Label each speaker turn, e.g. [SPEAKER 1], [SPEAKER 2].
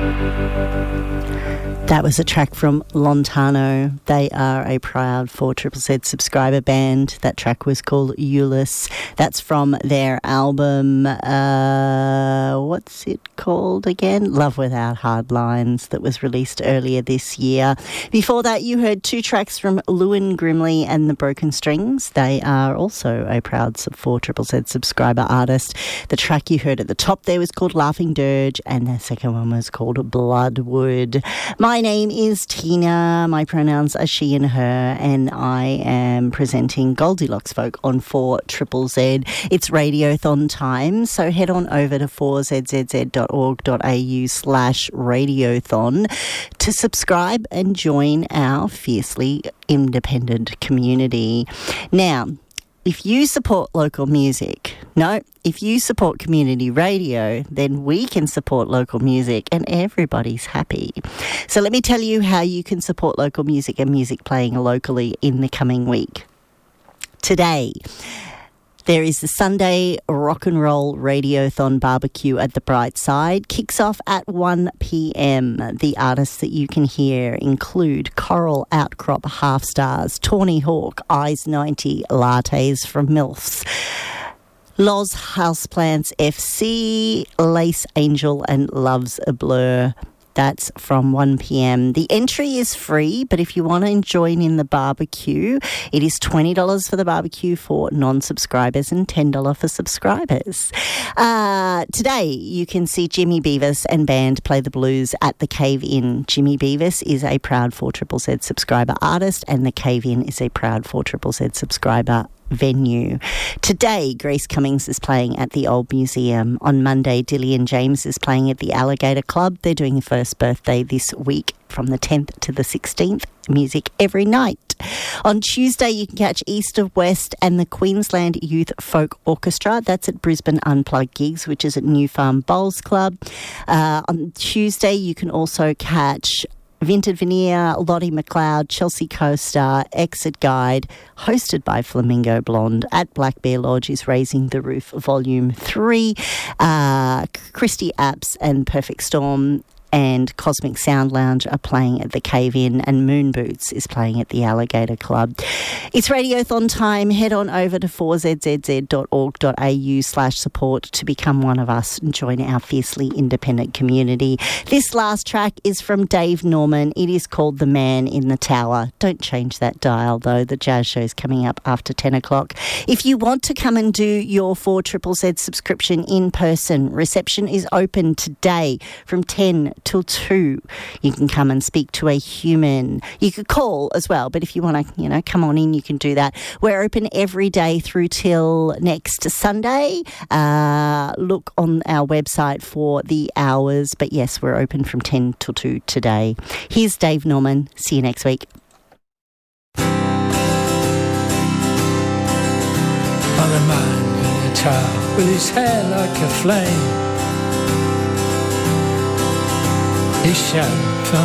[SPEAKER 1] That was a track from Lontano. They are a proud 4ZZZ subscriber band. That track was called Euless. That's from their album, what's it called again? Love Without Hard Lines, that was released earlier this year. Before that, you heard two tracks from Lewin Grimley and the Broken Strings. They are also a proud 4ZZZ subscriber artist. The track you heard at the top there was called Laughing Dirge, and the second one was called Bloodwood. My name is Tina. My pronouns are she and her, and I am presenting Goldilocks Folk on 4ZZZ. It's Radiothon time, so head on over to 4ZZZ.org.au/radiothon to subscribe and join our fiercely independent community. Now, if you support local music, if you support community radio, then we can support local music and everybody's happy. So let me tell you how you can support local music and music playing locally in the coming week. Today, there is the Sunday Rock and Roll Radiothon Barbecue at the Bright Side. Kicks off at 1 p.m. The artists that you can hear include Coral, Outcrop, Half Stars, Tawny Hawk, Eyes 90, Lattes from MILFs, Loz Houseplants FC, Lace Angel and Loves a Blur. That's from 1 p.m. The entry is free, but if you want to join in the barbecue, it is $20 for the barbecue for non-subscribers and $10 for subscribers. Today, you can see Jimmy Beavis and band play the blues at the Cave Inn. Jimmy Beavis is a proud 4ZZZ subscriber artist, and the Cave Inn is a proud 4ZZZ subscriber venue. Today, Grace Cummings is playing at the Old Museum. On Monday, Dillian James is playing at the Alligator Club. They're doing a first birthday this week from the 10th to the 16th. Music every night. On Tuesday, you can catch East of West and the Queensland Youth Folk Orchestra. That's at Brisbane Unplugged Gigs, which is at New Farm Bowls Club. On Tuesday, you can also catch Vinted Veneer, Lottie McLeod, Chelsea Co-Star, Exit Guide, hosted by Flamingo Blonde at Black Bear Lodge is Raising the Roof Volume 3. Christy Apps and Perfect Storm and Cosmic Sound Lounge are playing at the Cave Inn, and Moon Boots is playing at the Alligator Club. It's Radiothon time. Head on over to 4ZZZ.org.au/support to become one of us and join our fiercely independent community. This last track is from Dave Norman. It is called The Man in the Tower. Don't change that dial, though. The jazz show's coming up after 10 o'clock. If you want to come and do your 4ZZZ subscription in person, reception is open today from 10 till 2. You can come and speak to a human. You could call as well, but if you want to, come on in, you can do that. We're open every day through till next Sunday. Look on our website for the hours, but yes, we're open from 10 till 2 today. Here's Dave Norman. See you next week.
[SPEAKER 2] On a man in a tower with his hair like a flame, his shadow